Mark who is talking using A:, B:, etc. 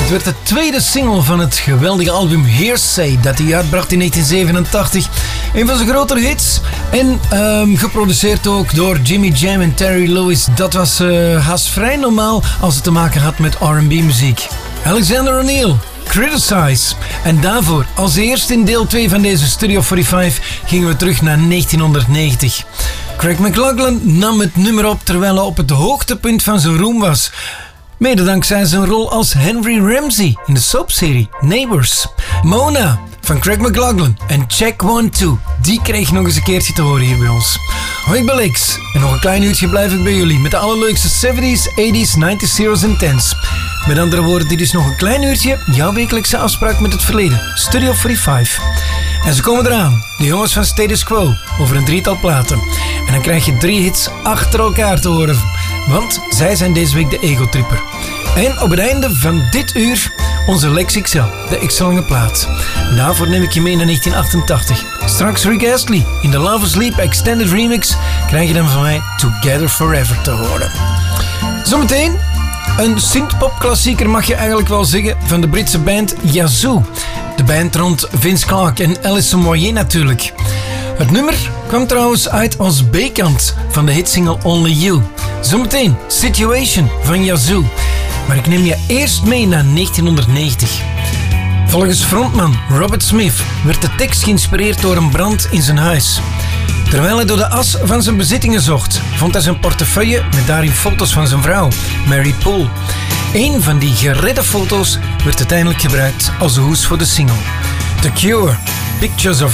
A: werd de tweede single van het geweldige album Hearsay dat hij uitbracht in 1987. Een van zijn grotere hits. En geproduceerd ook door Jimmy Jam en Terry Lewis. Dat was haast vrij normaal als het te maken had met R&B muziek. Alexander O'Neal, Criticize. En daarvoor, als eerst in deel 2 van deze Studio 45, gingen we terug naar 1990. Craig McLachlan nam het nummer op terwijl hij op het hoogtepunt van zijn roem was. Mede dankzij zijn rol als Henry Ramsey in de soapserie Neighbours. Mona van Craig McLachlan en Check 1, 2, die kreeg nog eens een keertje te horen hier bij ons. Hoi, ik ben Lex en nog een klein uurtje blijf ik bij jullie met de allerleukste 70s, 80s, 90s, zeros en 10s. Met andere woorden, dit is nog een klein uurtje jouw wekelijkse afspraak met het verleden. Studio 45. En ze komen eraan, de jongens van Status Quo, over een drietal platen. En dan krijg je 3 hits achter elkaar te horen, want zij zijn deze week de Ego-tripper. En op het einde van dit uur onze Lex XL, de extra-lange plaat. Daarvoor neem ik je mee naar 1988. Straks Rick Astley in de Love Asleep Extended Remix krijg je dan van mij Together Forever te horen. Zometeen een synthpop-klassieker mag je eigenlijk wel zeggen van de Britse band Yazoo. De band rond Vince Clarke en Alison Moyet natuurlijk. Het nummer kwam trouwens uit als B-kant van de hitsingle Only You. Zometeen Situation van Yazoo. Maar ik neem je eerst mee naar 1990. Volgens frontman Robert Smith werd de tekst geïnspireerd door een brand in zijn huis. Terwijl hij door de as van zijn bezittingen zocht, vond hij zijn portefeuille met daarin foto's van zijn vrouw, Mary Poole. Een van die geredde foto's werd uiteindelijk gebruikt als de hoes voor de single. The Cure, Pictures of